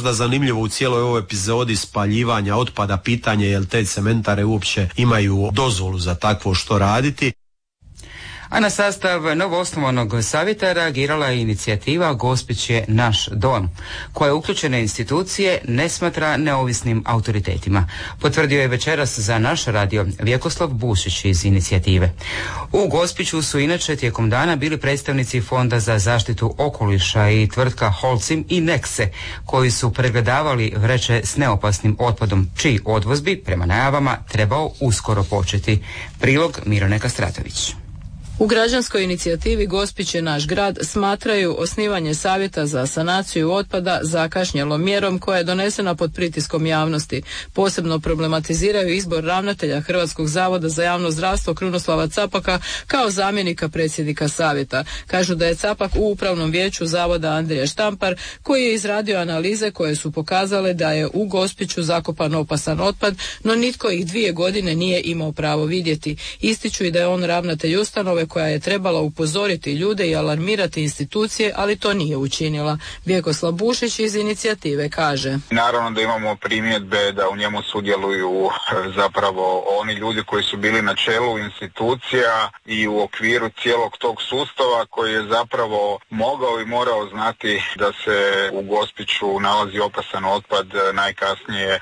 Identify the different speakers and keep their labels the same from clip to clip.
Speaker 1: možda zanimljivo u cijeloj ovoj epizodi spaljivanja otpada pitanje je li te cementare uopće imaju dozvolu za takvo što raditi.
Speaker 2: A na sastav novoosnovanog savjeta reagirala je inicijativa Gospić je naš dom, koja uključene institucije ne smatra neovisnim autoritetima. Potvrdio je večeras za naš radio Vjekoslav Bušić iz inicijative. U Gospiću su inače tijekom dana bili predstavnici Fonda za zaštitu okoliša i tvrtka Holcim i Nexe, koji su pregledavali vreće s neopasnim otpadom, čiji odvoz bi, prema najavama, trebao uskoro početi. Prilog Mirone Kastratović.
Speaker 3: U građanskoj inicijativi Gospić je naš grad smatraju osnivanje savjeta za sanaciju otpada zakašnjelom mjerom koja je donesena pod pritiskom javnosti. Posebno problematiziraju izbor ravnatelja Hrvatskog zavoda za javno zdravstvo Krunoslava Capaka kao zamjenika predsjednika savjeta. Kažu da je Capak u upravnom vijeću zavoda Andrija Štampar, koji je izradio analize koje su pokazale da je u Gospiću zakopan opasan otpad, no nitko ih 2 godine nije imao pravo vidjeti. Ističu i da je on ravnatelj ustanove koja je trebala upozoriti ljude i alarmirati institucije, ali to nije učinila. Vjekoslav Bušić iz inicijative kaže:
Speaker 4: Naravno da imamo primjedbe da u njemu sudjeluju zapravo oni ljudi koji su bili na čelu institucija i u okviru cijelog tog sustava koji je zapravo mogao i morao znati da se u Gospiću nalazi opasan otpad najkasnije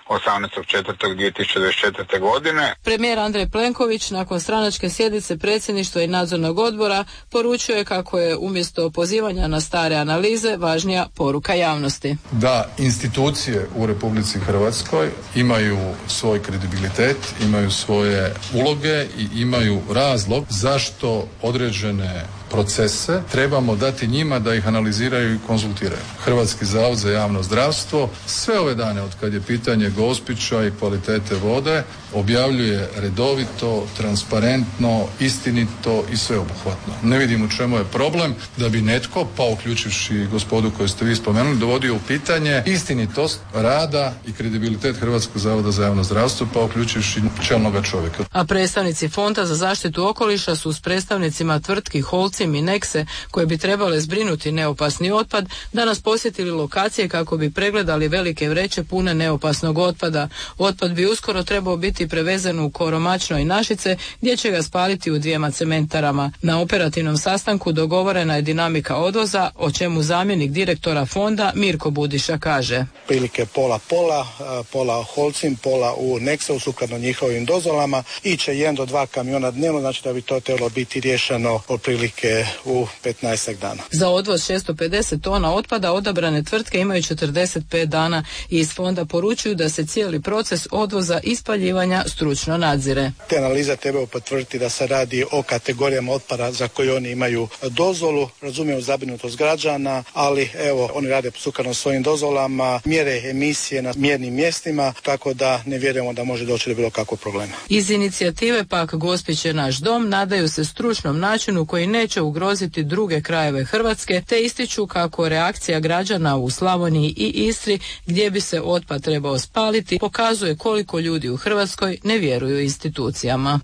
Speaker 4: 18.4.2024. godine.
Speaker 3: Premijer Andrej Plenković nakon stranačke sjednice predsjedništva i nadzornog odbora poručuje kako je umjesto pozivanja na stare analize važnija poruka javnosti.
Speaker 5: Da institucije u Republici Hrvatskoj imaju svoj kredibilitet, imaju svoje uloge i imaju razlog zašto određene procese trebamo dati njima da ih analiziraju i konzultiraju. Hrvatski zavod za javno zdravstvo sve ove dane od kad je pitanje Gospića i kvalitete vode objavljuje redovito, transparentno, istinito i sveobuhvatno. Ne vidim u čemu je problem da bi netko, pa uključivši gospodu koju ste vi spomenuli, dovodio u pitanje istinitost rada i kredibilitet Hrvatskog zavoda za javno zdravstvo, pa uključivši čelnoga čovjeka.
Speaker 3: A predstavnici Fonda za zaštitu okoliša su s predstavnicima tvrtki Holcim i Nexe, koje bi trebale zbrinuti neopasni otpad, danas posjetili lokacije kako bi pregledali velike vreće pune neopasnog otpada. Otpad bi uskoro trebao biti prevezen u Koromačno i Našice, gdje će ga spaliti u 2 cementarama. Na operativnom sastanku dogovorena je dinamika odvoza, o čemu zamjenik direktora fonda Mirko Budiša kaže:
Speaker 6: Prilike pola Holcim, pola u Nexeu sukladno njihovim dozvolama. Iće 1 do 2 kamiona dnevno, znači da bi to trebalo biti riješeno otprilike u 15 dana. Za odvoz 650 tona otpada odabrane tvrtke imaju 45 dana i iz fonda poručuju da se cijeli proces odvoza i spaljivanja stručno nadzire. Te analize trebaju potvrditi da se radi o kategorijama otpada za koje oni imaju dozvolu. Razumiju zabrinutost građana, ali evo, oni rade sukladno svojim dozvolama, mjere emisije na mjernim mjestima, tako da ne vjerujemo da može doći do bilo kakvog problema. Iz inicijative pak Gospić je naš dom nadaju se stručnom načinu koji neće ugroziti druge krajeve Hrvatske, te ističu kako reakcija građana u Slavoniji i Istri, gdje bi se otpad trebao spaliti, pokazuje koliko ljudi u Hrvatskoj ne vjeruju institucijama.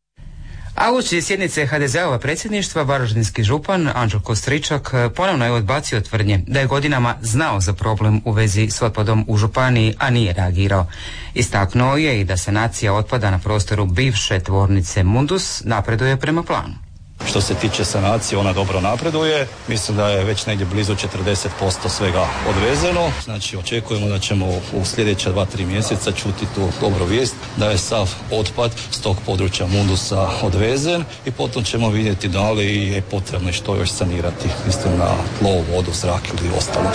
Speaker 2: A uoči sjednice HDZ-ova predsjedništva varaždinski župan Anđelko Stričak ponovno je odbacio tvrdnje da je godinama znao za problem u vezi s otpadom u županiji, a nije reagirao. Istaknuo je i da sanacija otpada na prostoru bivše tvornice Mundus napreduje prema planu.
Speaker 7: Što se tiče sanacije, ona dobro napreduje. Mislim da je već negdje blizu 40% svega odvezeno. Znači, očekujemo da ćemo u sljedeća 2-3 mjeseca čuti tu dobru vijest da je sav otpad s tog područja Mundusa odvezen i potom ćemo vidjeti da li je potrebno što još sanirati. Mislim na tlo, vodu, zrak ili ostalo.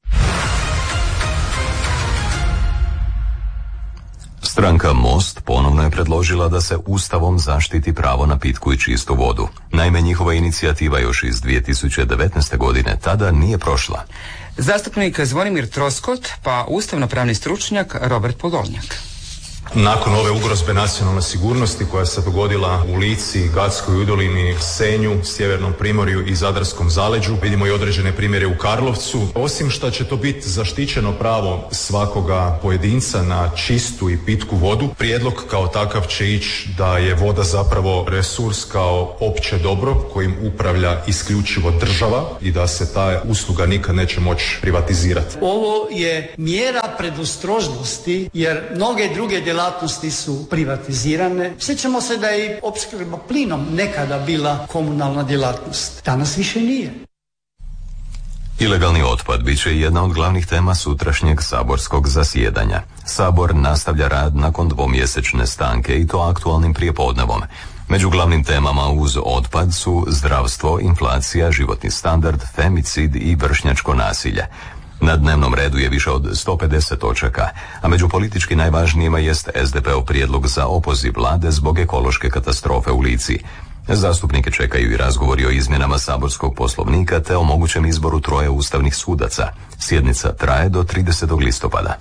Speaker 8: Stranka Most ponovno je predložila da se Ustavom zaštiti pravo na pitku i čistu vodu. Naime, njihova inicijativa još iz 2019. godine tada nije prošla.
Speaker 2: Zastupnik Zvonimir Troskot, pa ustavno-pravni stručnjak Robert Podolnjak.
Speaker 9: Nakon ove ugrozbe nacionalne sigurnosti koja se dogodila u Lici, Gatskoj udolini, Senju, Sjevernom primorju i Zadarskom zaleđu, vidimo i određene primjere u Karlovcu. Osim što će to biti zaštićeno pravo svakoga pojedinca na čistu i pitku vodu, prijedlog kao takav će ići da je voda zapravo resurs kao opće dobro kojim upravlja isključivo država i da se ta usluga nikad neće moći privatizirati.
Speaker 10: Ovo je mjera predostrožnosti jer mnoge druge djelatnosti su privatizirane. Sjećamo se da je i opskrba plinom nekada bila komunalna djelatnost. Danas više nije.
Speaker 8: Ilegalni otpad bit će jedna od glavnih tema sutrašnjeg saborskog zasjedanja. Sabor nastavlja rad nakon dvomjesečne stanke i to aktualnim prijepodnevom. Među glavnim temama uz otpad su zdravstvo, inflacija, životni standard, femicid i vršnjačko nasilje. Na dnevnom redu je više od 150 točaka, a među politički najvažnijima jest SDP-ov prijedlog za opoziv vlade zbog ekološke katastrofe u Lici. Zastupnike čekaju i razgovori o izmjenama saborskog poslovnika te o mogućem izboru 3 ustavnih sudaca. Sjednica traje do 30. listopada.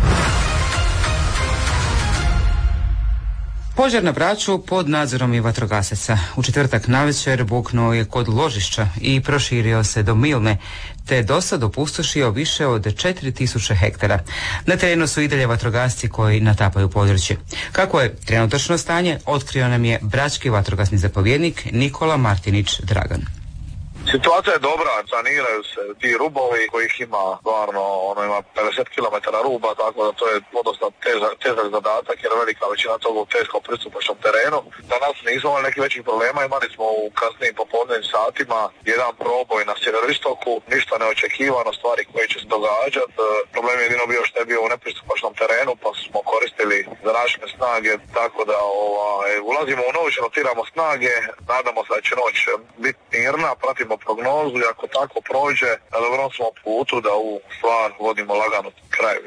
Speaker 2: Požar na Braču pod nadzorom i vatrogasaca. U četvrtak navečer buknuo je kod ložišća i proširio se do Milne, te dosad opustošio više od 4000 hektara. Na terenu su i dalje vatrogasci koji natapaju područje. Kako je trenutačno stanje, otkrio nam je brački vatrogasni zapovjednik Nikola Martinić Dragan.
Speaker 11: Situacija je dobra, saniraju se ti rubovi kojih ima stvarno, ima 50 km ruba, tako da to je podosta težak zadatak jer velika većina toga u teškom pristupačnom terenu. Danas nismo imali nekih većih problema, imali smo u kasnijim popodnevnim satima jedan proboj na sjeveroistoku, ništa neočekivano, stvari koje će se događati. Problem je jedino bio što je bio u nepristupačnom terenu pa smo koristili zračne snage, tako da ulazimo u noć, rotiramo snage, nadamo se da će noć biti mirna, pratimo prognozu i ako tako prođe, na dobrom smo putu da ovu stvar vodimo lagano kraju.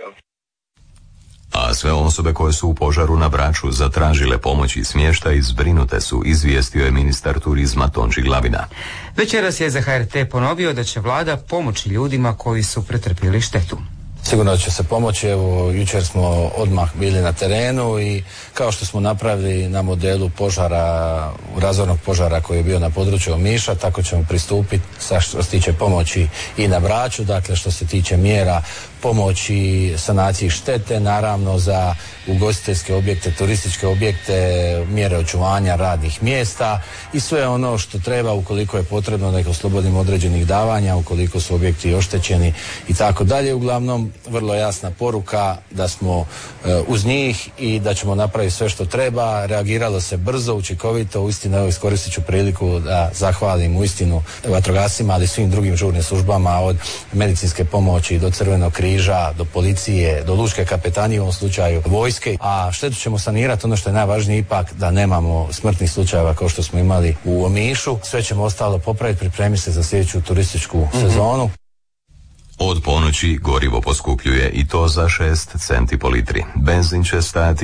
Speaker 8: A sve osobe koje su u požaru na Braču zatražile pomoć i smještaj zbrinute su, izvijestio je ministar turizma Tonči Glavina.
Speaker 2: Večeras je za HRT ponovio da će vlada pomoći ljudima koji su pretrpjeli štetu.
Speaker 12: Sigurno će se pomoći, evo jučer smo odmah bili na terenu i kao što smo napravili na modelu požara, razornog požara koji je bio na području Omiša, tako ćemo pristupiti što se tiče pomoći i na Braču, dakle što se tiče mjera pomoći sanaciji štete, naravno za ugostiteljske objekte, turističke objekte, mjere očuvanja radnih mjesta i sve ono što treba ukoliko je potrebno da ih oslobodimo određenih davanja, ukoliko su objekti oštećeni i tako dalje. Uglavnom, vrlo jasna poruka da smo uz njih i da ćemo napraviti sve što treba. Reagiralo se brzo, učinkovito, uistinu evo iskoristit ću priliku da zahvalim uistinu vatrogascima, ali i svim drugim žurnim službama od medicinske pomoći do Crvenog križa, do policije, do lučke kapetanije u ovom slučaju vojske, a štetu ćemo sanirati, ono što je najvažnije ipak da nemamo smrtnih slučajeva kao što smo imali u Omišu. Sve ćemo ostalo popraviti, pripremiti se za sljedeću turističku sezonu.
Speaker 8: Od ponoći gorivo poskupljuje i to za 6 centi po litri. Benzin će stajati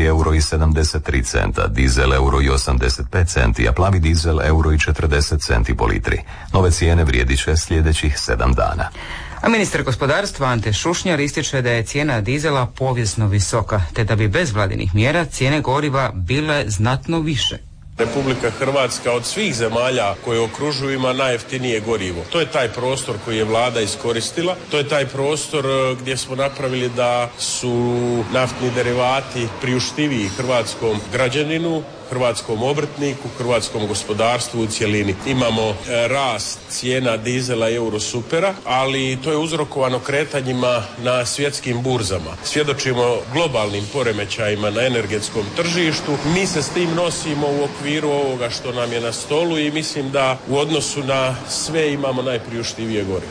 Speaker 8: €1,73, dizel €1,85 centi, a plavi dizel €1,40 centi po litri. Nove cijene vrijedit će sljedećih 7 dana.
Speaker 2: A ministar gospodarstva Ante Šušnjar ističe da je cijena dizela povijesno visoka, te da bi bez vladinih mjera cijene goriva bile znatno više.
Speaker 13: Republika Hrvatska od svih zemalja koje okružuju ima najjeftinije gorivo. To je taj prostor koji je vlada iskoristila. To je taj prostor gdje smo napravili da su naftni derivati priuštiviji hrvatskom građaninu, hrvatskom obrtniku, hrvatskom gospodarstvu u cjelini. Imamo rast cijena dizela i eurosupera, ali to je uzrokovano kretanjima na svjetskim burzama. Svjedočimo globalnim poremećajima na energetskom tržištu. Mi se s tim nosimo u okviru ovoga što nam je na stolu i mislim da u odnosu na sve imamo najpriuštivije gorivo.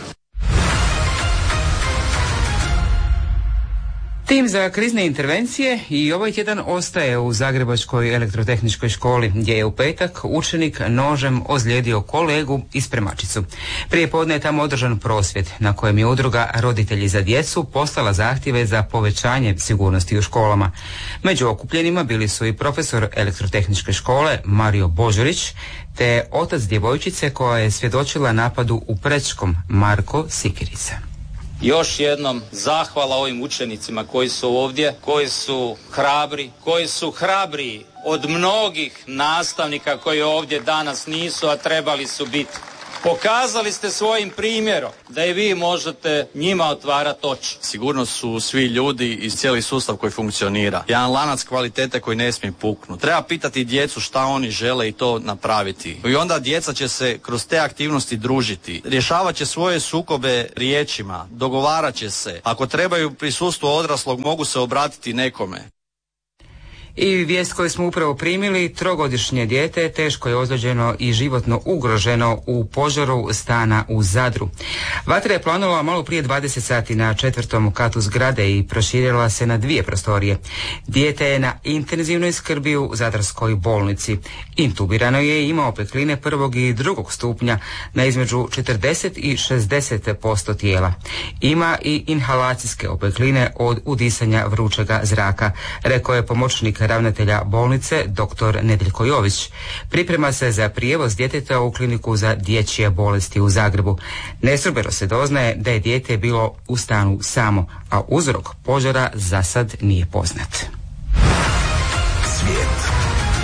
Speaker 2: Tim za krizne intervencije i ovaj tjedan ostaje u Zagrebačkoj elektrotehničkoj školi, gdje je u petak učenik nožem ozlijedio kolegu i spremačicu. Prije podne je tamo održan prosvjed na kojem je udruga Roditelji za djecu poslala zahtjeve za povećanje sigurnosti u školama. Među okupljenima bili su i profesor elektrotehničke škole Mario Božurić, te otac djevojčice koja je svjedočila napadu u Prečkom, Marko Sikirica.
Speaker 14: Još jednom zahvala ovim učenicima koji su ovdje, koji su hrabri, koji su hrabriji od mnogih nastavnika koji ovdje danas nisu, a trebali su biti. Pokazali ste svojim primjerom da i vi možete njima otvarati oči.
Speaker 7: Sigurno su svi ljudi i cijeli sustav koji funkcionira. Jedan lanac kvalitete koji ne smije puknuti. Treba pitati djecu šta oni žele i to napraviti. I onda djeca će se kroz te aktivnosti družiti. Rješavat će svoje sukobe riječima, dogovarat će se. Ako trebaju prisustvo odraslog, mogu se obratiti nekome.
Speaker 2: I vijest koju smo upravo primili, 3-godišnje dijete teško je ozlijeđeno i životno ugroženo u požaru stana u Zadru. Vatra je planula malo prije 20 sati na 4. katu zgrade i proširila se na 2 prostorije. Dijete je na intenzivnoj skrbi u Zadarskoj bolnici. Intubirano je i imao opekline 1. i 2. stupnja na između 40 i 60% tijela. Ima i inhalacijske opekline od udisanja vrućega zraka, rekao je pomoćnik ravnatelja bolnice dr. Nedeljko Jović. Priprema se za prijevoz djeteta u kliniku za dječje bolesti u Zagrebu. Nesrubeno se doznaje da je dijete bilo u stanu samo, a uzrok požara za sad nije poznat.
Speaker 15: Svijet.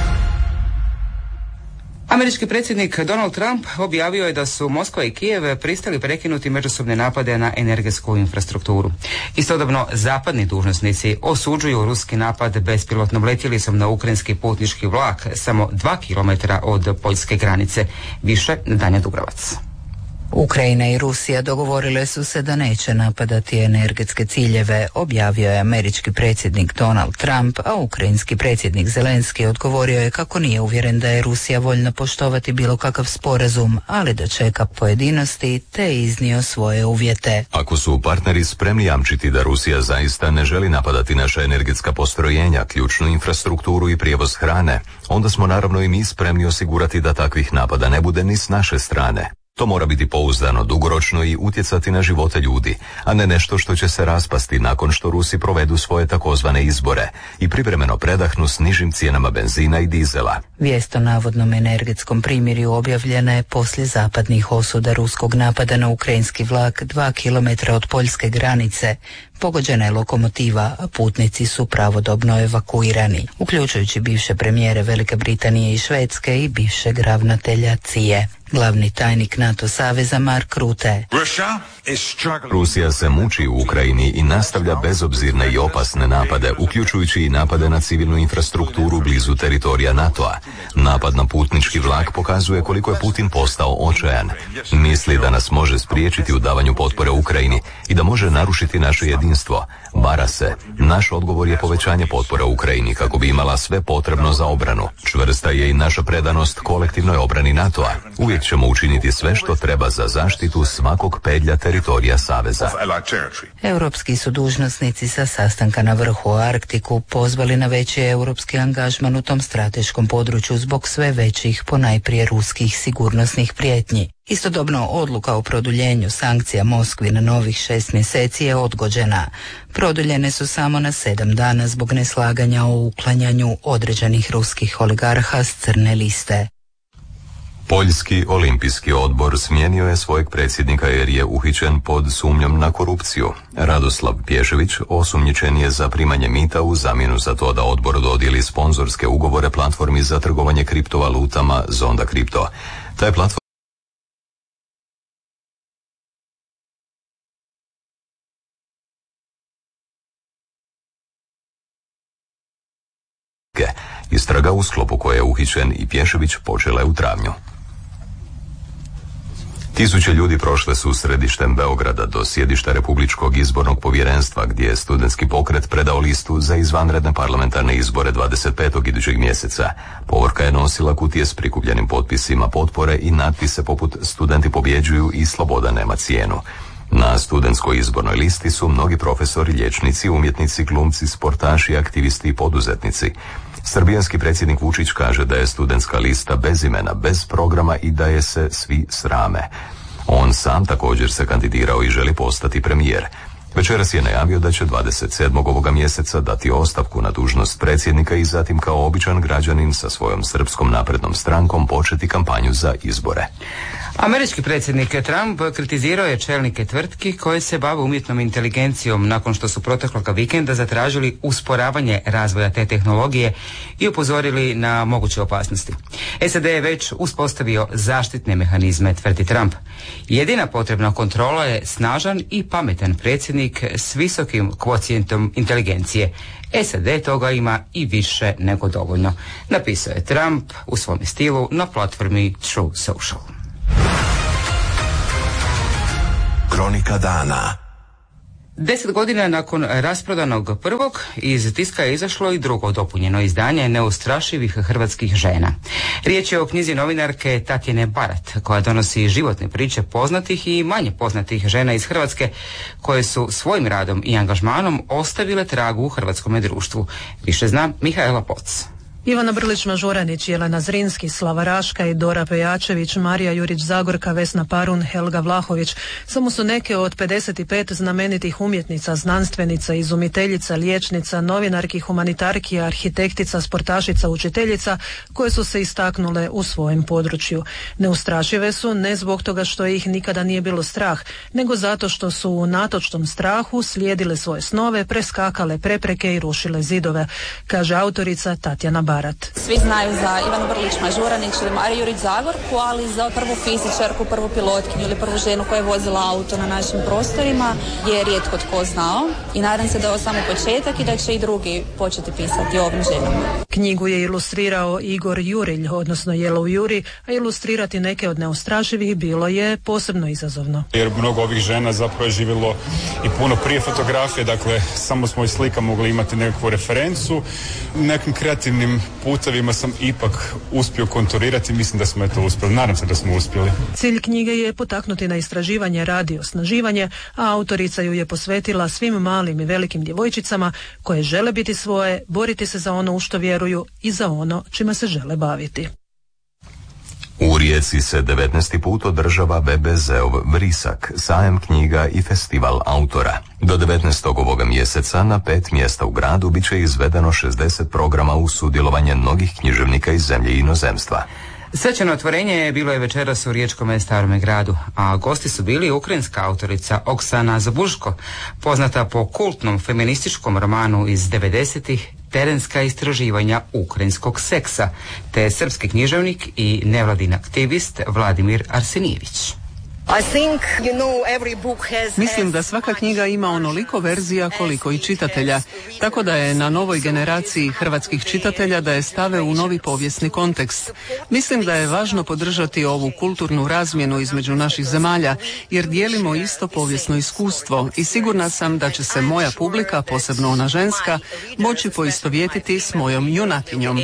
Speaker 2: Američki predsjednik Donald Trump objavio je da su Moskva i Kijev pristali prekinuti međusobne napade na energetsku infrastrukturu. Istodobno, zapadni dužnosnici osuđuju ruski napad bespilotnom letjelicom na ukrajinski putnički vlak samo 2 km od poljske granice. Više Danja Dubrovac.
Speaker 16: Ukrajina i Rusija dogovorile su se da neće napadati energetske ciljeve, objavio je američki predsjednik Donald Trump, a ukrajinski predsjednik Zelenski odgovorio je kako nije uvjeren da je Rusija voljna poštovati bilo kakav sporazum, ali da čeka pojedinosti, te iznio svoje uvjete.
Speaker 8: Ako su partneri spremni jamčiti da Rusija zaista ne želi napadati naša energetska postrojenja, ključnu infrastrukturu i prijevoz hrane, onda smo naravno i mi spremni osigurati da takvih napada ne bude ni s naše strane. To mora biti pouzdano, dugoročno i utjecati na živote ljudi, a ne nešto što će se raspasti nakon što Rusi provedu svoje takozvane izbore i privremeno predahnu s nižim cijenama benzina i dizela.
Speaker 16: Vijest o navodnom energetskom primirju objavljena je poslije zapadnih osuda ruskog napada na ukrajinski vlak 2 km od poljske granice. Pogođena je lokomotiva, a putnici su pravodobno evakuirani, uključujući bivše premijere Velike Britanije i Švedske i bivšeg ravnatelja CIA. Glavni tajnik NATO saveza Mark Rutte.
Speaker 8: Rusija se muči u Ukrajini i nastavlja bezobzirne i opasne napade, uključujući i napade na civilnu infrastrukturu blizu teritorija NATO-a. Napad na putnički vlak pokazuje koliko je Putin postao očajan. Misli da nas može spriječiti u davanju potpore Ukrajini i da može narušiti naše jedinstvo. Vara se. Naš odgovor je povećanje potpore Ukrajini kako bi imala sve potrebno za obranu. Čvrsta je i naša predanost kolektivnoj obrani NATO-a. Uvijek ćemo učiniti sve što treba za zaštitu svakog pedlja teritorija Saveza.
Speaker 16: Europski su dužnosnici sa sastanka na vrhu u Arktiku pozvali na veći europski angažman u tom strateškom području zbog sve većih, ponajprije ruskih sigurnosnih prijetnji. Istodobno, odluka o produljenju sankcija Moskvi na novih 6 mjeseci je odgođena. Produljene su samo na 7 dana zbog neslaganja o uklanjanju određenih ruskih oligarha s crne liste.
Speaker 8: Poljski olimpijski odbor smijenio je svojeg predsjednika jer je uhićen pod sumnjom na korupciju. Radoslav Pješević osumnjičen je za primanje mita u zamjenu za to da odbor dodijeli sponzorske ugovore platformi za trgovanje kriptovalutama Zonda Kripto. Taj platform istraga u sklopu koje je uhićen i Pješević počela je u travnju. Tisuće ljudi prošle su središtem Beograda do sjedišta Republičkog izbornog povjerenstva gdje je studentski pokret predao listu za izvanredne parlamentarne izbore 25. idućeg mjeseca. Povorka je nosila kutije s prikupljenim potpisima potpore i natpise poput "Studenti pobjeđuju" i "Sloboda nema cijenu". Na studentskoj izbornoj listi su mnogi profesori, liječnici, umjetnici, glumci, sportaši, aktivisti i poduzetnici. Srbijanski predsjednik Vučić kaže da je studentska lista bez imena, bez programa i da je se svi srame. On sam također se kandidirao i želi postati premijer. Večeras je najavio da će 27. ovoga mjeseca dati ostavku na dužnost predsjednika i zatim kao običan građanin sa svojom Srpskom naprednom strankom početi kampanju za izbore.
Speaker 2: Američki predsjednik Trump kritizirao je čelnike tvrtki koje se bave umjetnom inteligencijom nakon što su protekloga vikenda zatražili usporavanje razvoja te tehnologije i upozorili na moguće opasnosti. SAD je već uspostavio zaštitne mehanizme, tvrdi Trump. Jedina potrebna kontrola je snažan i pametan predsjednik s visokim kvocijentom inteligencije. SAD toga ima i više nego dovoljno, napisao je Trump u svom stilu na platformi True Social.
Speaker 15: Kronika dana.
Speaker 2: 10 godina nakon rasprodanog prvog, iz tiska je izašlo i drugo dopunjeno izdanje neustrašivih hrvatskih žena. Riječ je o knjizi novinarke Tatjane Barat, koja donosi životne priče poznatih i manje poznatih žena iz Hrvatske, koje su svojim radom i angažmanom ostavile tragu u hrvatskome društvu. Više zna Mihaela Poc.
Speaker 17: Ivana Brlić-Mažuranić, Jelena Zrinski, Slava Raška i Dora Pejačević, Marija Jurić-Zagorka, Vesna Parun, Helga Vlahović samo su neke od 55 znamenitih umjetnica, znanstvenica, izumiteljica, liječnica, novinarki, humanitarki, arhitektica, sportašica, učiteljica koje su se istaknule u svojem području. Neustrašive su ne zbog toga što ih nikada nije bilo strah, nego zato što su u natočnom strahu slijedile svoje snove, preskakale prepreke i rušile zidove, kaže autorica Tatjana Barat.
Speaker 18: Svi znaju za Ivanu Brlić-Mažuranić ili Mariju Jurić-Zagorku, ali za prvu fizičarku, prvu pilotkinju ili prvu ženu koja je vozila auto na našim prostorima je rijetko tko znao i nadam se da je ovo samo početak i da će i drugi početi pisati o ovim ženama.
Speaker 17: Knjigu je ilustrirao Igor Jurilj, odnosno Yellow Juri, a ilustrirati neke od neustrašivih bilo je posebno izazovno.
Speaker 19: Jer mnogo ovih žena zapravo je živjelo i puno prije fotografije, dakle samo smo iz slika mogli imati nekakvu referencu. Nekim kreativnim putevima sam ipak uspio konturirati, mislim da smo to uspjeli, nadam se da smo uspjeli.
Speaker 17: Cilj knjige je potaknuti na istraživanje, rad i osnaživanje, a autorica ju je posvetila svim malim i velikim djevojčicama koje žele biti svoje, boriti se za ono u što vjeruju i za ono čime se žele baviti.
Speaker 8: U Rijeci se 19. put održava BBZ-ov Vrisak, sajam knjiga i festival autora. Do 19. ovoga mjeseca na 5 mjesta u gradu bit će izvedeno 60 programa uz sudjelovanje mnogih književnika iz zemlje i inozemstva.
Speaker 2: Svečano otvorenje bilo je večeras u Riječkom Starome gradu, a gosti su bili ukrajinska autorica Oksana Zabuško, poznata po kultnom feminističkom romanu iz 90-ih Terenska istraživanja ukrajinskog seksa, te srpski književnik i nevladin aktivist Vladimir Arsenijević.
Speaker 20: Mislim da svaka knjiga ima onoliko verzija koliko i čitatelja, tako da je na novoj generaciji hrvatskih čitatelja da je stave u novi povijesni kontekst. Mislim da je važno podržati ovu kulturnu razmjenu između naših zemalja, jer dijelimo isto povijesno iskustvo i sigurna sam da će se moja publika, posebno ona ženska, moći poistovjetiti s mojom junakinjom.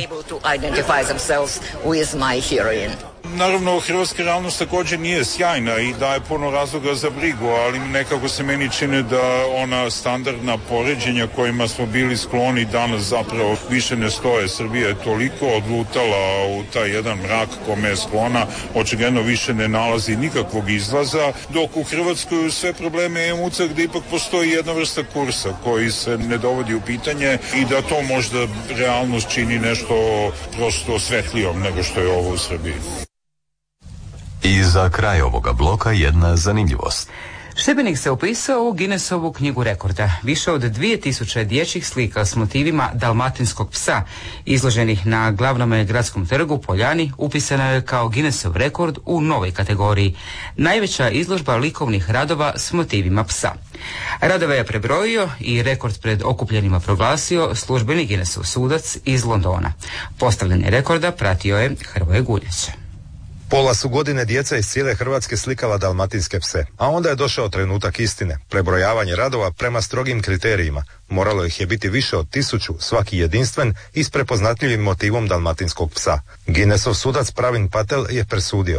Speaker 21: Naravno, hrvatska realnost također nije sjajna i daje puno razloga za brigu, ali nekako se meni čini da ona standardna poređenja kojima smo bili skloni danas zapravo više ne stoje. Srbija je toliko odlutala u taj jedan mrak kome je sklona, očigledno više ne nalazi nikakvog izlaza, dok u Hrvatskoj sve probleme je emocija gdje ipak postoji jedna vrsta kursa koji se ne dovodi u pitanje i da to možda realnost čini nešto prosto svetlijom nego što je ovo u Srbiji.
Speaker 8: I za kraj ovoga bloka jedna zanimljivost.
Speaker 2: Šebenik se upisao u Guinnessovu knjigu rekorda. Više od 2000 dječjih slika s motivima dalmatinskog psa, izloženih na glavnom gradskom trgu Poljani, upisana je kao Guinnessov rekord u novoj kategoriji. Najveća izložba likovnih radova s motivima psa. Radove je prebrojio i rekord pred okupljenima proglasio službeni Guinnessov sudac iz Londona. Postavljanje rekorda pratio je Hrvoje Guljač.
Speaker 22: Pola su godine djeca iz cijele Hrvatske slikala dalmatinske pse, a onda je došao trenutak istine, prebrojavanje radova prema strogim kriterijima. Moralo ih je biti više od 1000, svaki jedinstven i s prepoznatljivim motivom dalmatinskog psa. Guinnessov sudac Pravin Patel je presudio.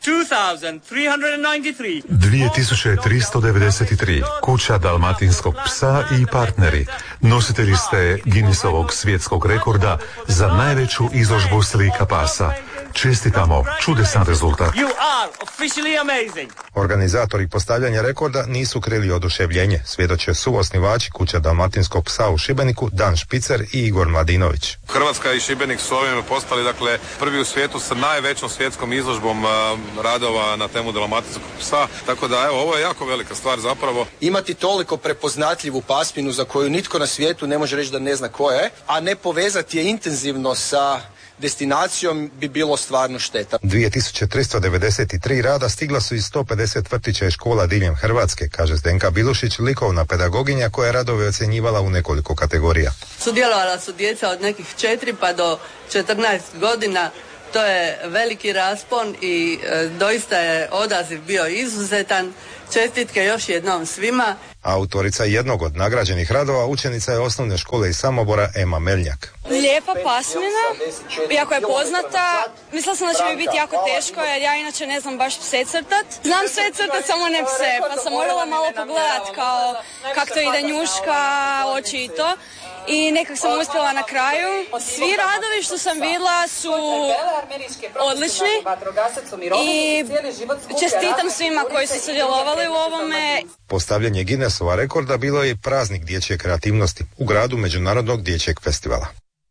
Speaker 23: 2393. Kuća dalmatinskog psa i partneri. Nositelji ste Guinnessovog svjetskog rekorda za najveću izložbu slika pasa. Čestitamo, čudesan rezultat.
Speaker 22: Organizatori postavljanja rekorda nisu krili oduševljenje, svjedoče suosnivači kuće dalmatinskog psa u Šibeniku, Dan Špicer i Igor Mladinović.
Speaker 1: Hrvatska i Šibenik su ovim postali prvi u svijetu sa najvećom svjetskom izložbom radova na temu dalmatinskog psa, tako da ovo je jako velika stvar zapravo.
Speaker 4: Imati toliko prepoznatljivu pasminu za koju nitko na svijetu ne može reći da ne zna koja je, a ne povezati je intenzivno sa destinacijom bi bilo stvarno šteta.
Speaker 22: 2393 rada stigla su iz 150 vrtića i škola diljem Hrvatske, kaže Zdenka Bilušić, likovna pedagoginja koja je radove ocjenjivala u nekoliko kategorija.
Speaker 5: Sudjelovala su djeca od nekih 4 pa do 14 godina. To je veliki raspon i doista je odaziv bio izuzetan. Čestitke još jednom svima.
Speaker 22: Autorica jednog od nagrađenih radova učenica je osnovne škole iz Samobora Ema Meljnjak.
Speaker 24: Lijepa pasmina, iako je poznata. Mislila sam da će mi biti jako teško jer ja inače ne znam baš pse crtat. Znam sve crtat, samo ne pse, pa sam morala malo pogledat kao kako to ide njuška, oči i to. I nekak sam uspjela na kraju. Svi radovi što sam vidjela su odlični i čestitam svima koji su sudjelovali u ovome.
Speaker 22: Postavljanje Guinnessova rekorda bilo je i praznik dječje kreativnosti u gradu Međunarodnog dječjeg festivala.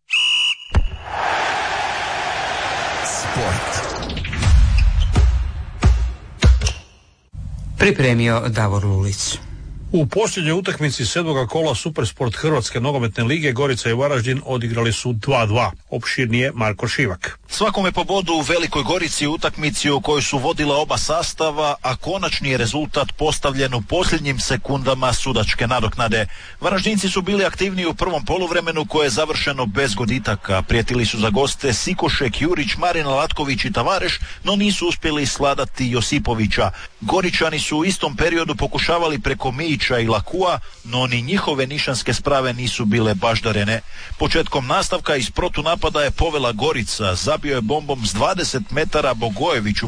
Speaker 2: Pripremio Davor Lulić.
Speaker 25: U posljednjoj utakmici 7. kola Supersport Hrvatske nogometne lige Gorica i Varaždin odigrali su 2:2. Opširnije Marko Šivak.
Speaker 26: Svakome po bodu u Velikoj Gorici utakmici u kojoj su vodila oba sastava, a konačni je rezultat postavljen u posljednjim sekundama sudačke nadoknade. Varaždinci su bili aktivniji u prvom poluvremenu koje je završeno bez goditaka. Prijetili su za goste Sikošek, Jurić, Marina Latković i Tavareš, no nisu uspjeli sladati Josipovića. Goričani su u istom periodu pokušavali preko Mijića i Lakua, no ni njihove nišanske sprave nisu bile baždarene. Početkom nastavka iz protunapada je povela Gorica, zabio je bombom s 20 metara Bogojević u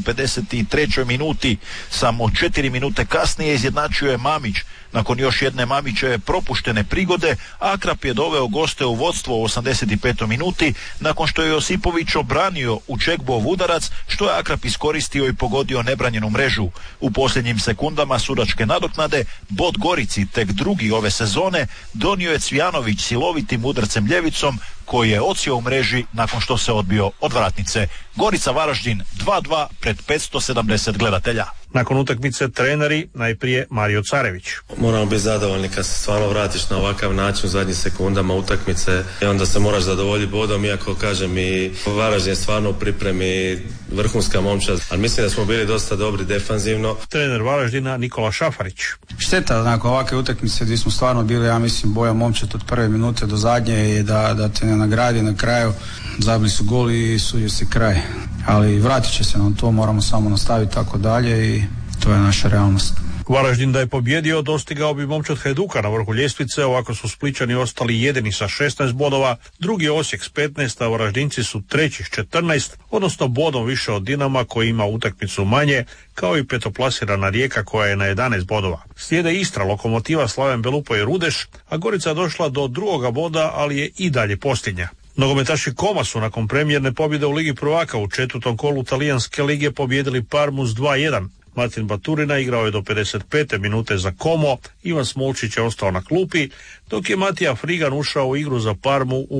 Speaker 26: 53. minuti. Samo 4 minute kasnije izjednačio je Mamić. Nakon još jedne Mamićeve propuštene prigode, Akrap je doveo goste u vodstvo u 85. minuti, nakon što je Josipović obranio u Čekbov udarac, što je Akrap iskoristio i pogodio nebranjenu mrežu. U posljednjim sekundama sudačke nadoknade, bod Gorici, tek drugi ove sezone, donio je Cvijanović silovitim udarcem ljevicom, koji je odsjeo u mreži nakon što se odbio od vratnice. Gorica Varaždin 2:2 pred 570 gledatelja.
Speaker 25: Nakon utakmice treneri, najprije Mario Carević.
Speaker 27: Moramo biti zadovoljni kad se stvarno vratiš na ovakav način u zadnjim sekundama utakmice i onda se moraš zadovoljiti bodom, iako kažem i Varaždin je stvarno u pripremi vrhunska momčad, ali mislim da smo bili dosta dobri defanzivno.
Speaker 25: Trener Varaždina Nikola Šafarić.
Speaker 28: Šteta nakon ovakve utakmice gdje smo stvarno bili, ja mislim, boja momčad od prve minute do zadnje i da te ne nagradi na kraju. Zabili su gol i sudio se kraj. Ali vratit će se nam to, moramo samo nastaviti tako dalje i to je naša realnost.
Speaker 25: Varaždin da je pobjedio dostigao bi momčad Hajduka na vrhu ljestvice, ovako su Splićani ostali jedini sa 16 bodova, drugi Osijek s 15, a Varaždinci su treći s 14, odnosno bodom više od Dinama koji ima utakmicu manje, kao i petoplasirana Rijeka koja je na 11 bodova. Slijede Istra, Lokomotiva, Slaven Belupo i Rudeš, a Gorica došla do drugoga boda, ali je i dalje posljednja. Nogometaši Koma su nakon premijerne pobjede u Ligi prvaka u 4. kolu talijanske lige pobjedili Parmu s 2:1. Martin Baturina igrao je do 55. minute za Como, Ivan Smolčić je ostao na klupi, dok je Matija Frigan ušao u igru za Parmu u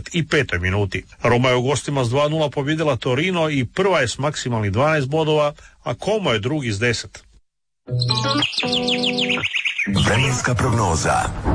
Speaker 25: 55. minuti. Roma je u gostima s 2:0 pobjedila Torino i prva je s maksimalnih 12 bodova, a Como je drugi s 10.
Speaker 15: Vremenska prognoza.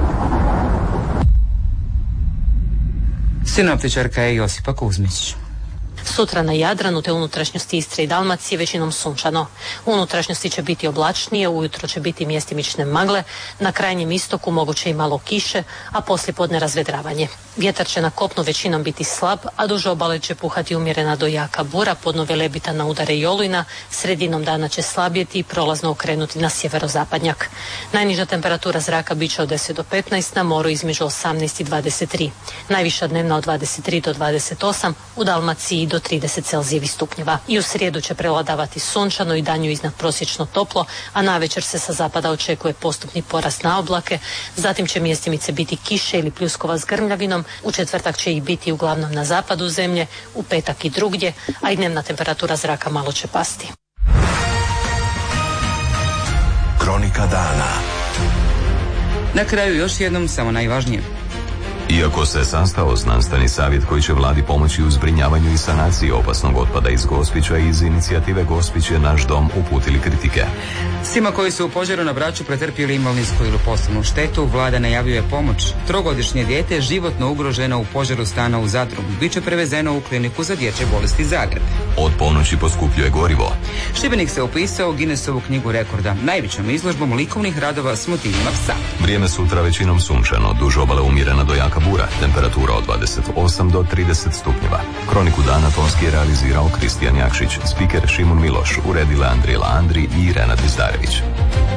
Speaker 2: Sinoptičarka je Josipa Kuzmić.
Speaker 29: Sutra na Jadranu te unutrašnjosti Istre i Dalmacije većinom sunčano. U unutrašnjosti će biti oblačnije, ujutro će biti mjestimične magle, na krajnjem istoku moguće i malo kiše, a poslijepodne razvedravanje. Vjetar će na kopnu većinom biti slab, a duž obale će puhati umjerena do jaka bura, podno Velebita na udare i olujna, sredinom dana će slabjeti i prolazno okrenuti na sjeverozapadnjak. Najniža temperatura zraka bit će od 10 do 15, na moru između 18 i 23. Najviša dnevna od 23 do 28, u Dalmaciji do 30 Celzijevih stupnjeva. I u srijedu će prevladavati sunčano i danju iznad prosječno toplo, a navečer se sa zapada očekuje postupni porast na oblake, zatim će mjestimice biti kiše ili pljuskova s grmljavinom, u četvrtak će ih biti uglavnom na zapadu zemlje, u petak i drugdje, a i dnevna temperatura zraka malo će pasti.
Speaker 15: Kronika dana.
Speaker 2: Na kraju još jednom samo najvažnije.
Speaker 8: Iako se sastao znanstveni savjet koji će vladi pomoći u zbrinjavanju i sanaciji opasnog otpada iz Gospića, iz inicijative Gospić je naš dom uputili kritike.
Speaker 2: Svima koji su u požaru na Braču pretrpjeli imovinsku ili poslovnu štetu, vlada najavljuje pomoć. 3-godišnje dijete životno ugroženo u požaru stana u Zadru biće prevezeno u kliniku za dječje bolesti Zagreb.
Speaker 8: Od ponoći poskupljuje gorivo.
Speaker 2: Šibenik se upisao u Guinnessovu knjigu rekorda najvećom izložbom likovnih radova s motivima psa.
Speaker 8: Vrijeme sutra većinom sunčano, duž obale umjerena do jaka bura, temperatura od 28 do 30 stupnjeva. Kroniku dana tonski je realizirao Kristijan Jakšić, spiker Šimun Miloš, uredile Andrila Andri i Irena Dizdarević.